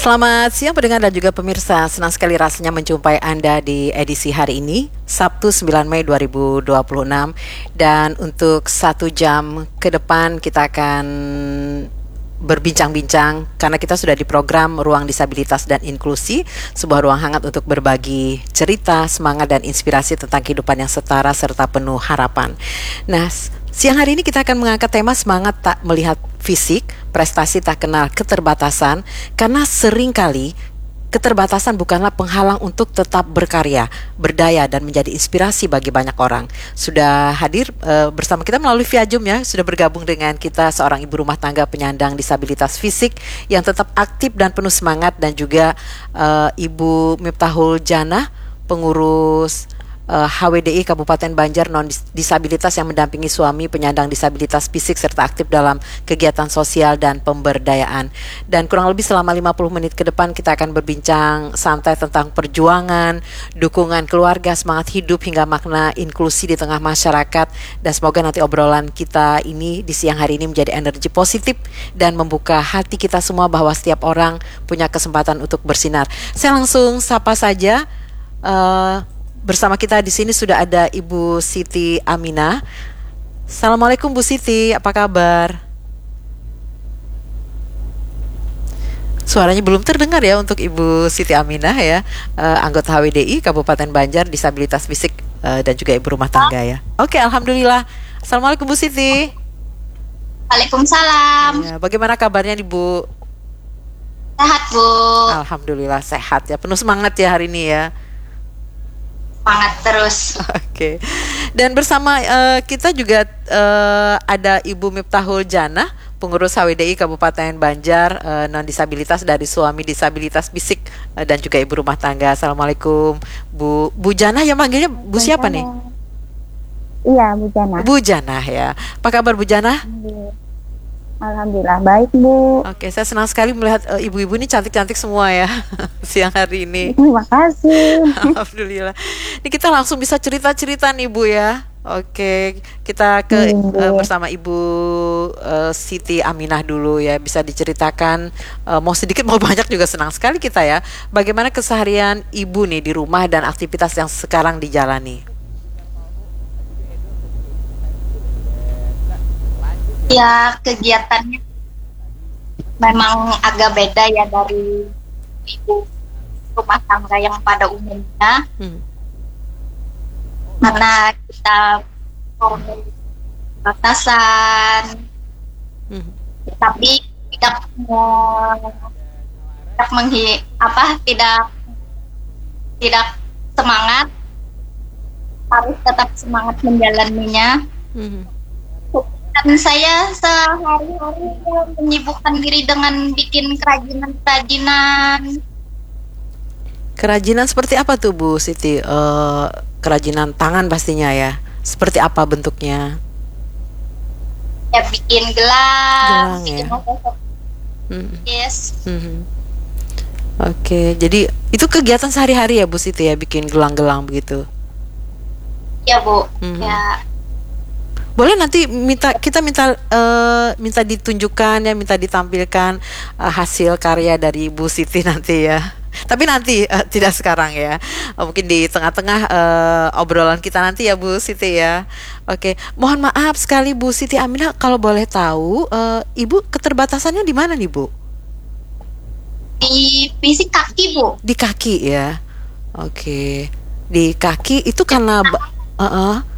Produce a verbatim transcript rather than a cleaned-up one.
Selamat siang pendengar dan juga pemirsa. Senang sekali rasanya menjumpai Anda di edisi hari ini, Sabtu sembilan Mei dua ribu dua puluh enam. Dan untuk satu jam ke depan kita akan berbincang-bincang karena kita sudah di program Ruang Disabilitas dan Inklusi, sebuah ruang hangat untuk berbagi cerita, semangat dan inspirasi tentang kehidupan yang setara serta penuh harapan. Nah, siang hari ini kita akan mengangkat tema semangat tak melihat fisik, prestasi tak kenal keterbatasan, karena seringkali keterbatasan bukanlah penghalang untuk tetap berkarya, berdaya dan menjadi inspirasi bagi banyak orang. Sudah hadir uh, bersama kita melalui via Zoom ya, sudah bergabung dengan kita seorang ibu rumah tangga penyandang disabilitas fisik yang tetap aktif dan penuh semangat, dan juga uh, Ibu Miftahul Janah, pengurus Uh, H W D I Kabupaten Banjar non disabilitas yang mendampingi suami penyandang disabilitas fisik serta aktif dalam kegiatan sosial dan pemberdayaan. Dan kurang lebih selama lima puluh menit ke depan kita akan berbincang santai tentang perjuangan, dukungan keluarga, semangat hidup hingga makna inklusi di tengah masyarakat. Dan semoga nanti obrolan kita ini di siang hari ini menjadi energi positif dan membuka hati kita semua bahwa setiap orang punya kesempatan untuk bersinar. Saya langsung sapa saja. Uh, Bersama kita di sini sudah ada Ibu Siti Aminah. Assalamualaikum Bu Siti, apa kabar? Suaranya belum terdengar ya untuk Ibu Siti Aminah ya, uh, anggota H W D I Kabupaten Banjar disabilitas fisik uh, dan juga ibu rumah tangga ya. Oke, alhamdulillah. Assalamualaikum Bu Siti. Waalaikumsalam. Ya, bagaimana kabarnya Ibu? Sehat Bu. Alhamdulillah sehat ya, penuh semangat ya hari ini ya. Semangat terus. Oke. Okay. Dan bersama uh, kita juga uh, ada Ibu Miftahul Janah, pengurus H W D I Kabupaten Banjar uh, non disabilitas dari suami disabilitas fisik uh, dan juga ibu rumah tangga. Assalamualaikum Bu Bu Janah, yang manggilnya Bu siapa nih? Iya, Bu Janah. Bu Janah ya. Apa kabar Bu Janah? Alhamdulillah baik Bu. Oke, saya senang sekali melihat uh, ibu-ibu ini cantik-cantik semua ya siang hari ini. Terima kasih. Alhamdulillah. Ini kita langsung bisa cerita-cerita nih Bu ya. Oke, kita ke uh, bersama Ibu uh, Siti Aminah dulu ya. Bisa diceritakan uh, mau sedikit mau banyak juga senang sekali kita ya. Bagaimana keseharian Ibu nih di rumah dan aktivitas yang sekarang dijalani? Ya, kegiatannya memang agak beda ya dari ibu rumah tangga yang pada umumnya. Hmm. Karena kita batasan, hmm. tapi tidak tidak menghi apa tidak tidak semangat, harus tetap semangat menjalaninya. Hmm. Dan saya sehari-hari menyibukkan diri dengan bikin kerajinan-kerajinan. Kerajinan seperti apa tuh Bu Siti? Uh, kerajinan tangan pastinya ya. Seperti apa bentuknya? Ya bikin gelang, gelang bikin ya. Hmm. Yes. Hmm. Oke, okay. Jadi itu kegiatan sehari-hari ya Bu Siti ya, bikin gelang-gelang begitu? Ya Bu. Hmm. Ya. Boleh nanti minta kita minta uh, minta ditunjukkan ya, minta ditampilkan uh, hasil karya dari Bu Siti nanti ya. Tapi nanti uh, tidak sekarang ya. Uh, mungkin di tengah-tengah uh, obrolan kita nanti ya Bu Siti ya. Oke, mohon maaf sekali Bu Siti Aminah, kalau boleh tahu uh, Ibu keterbatasannya di mana nih Bu? Di fisik kaki Bu. Di kaki ya. Oke. Di kaki itu karena uh-uh.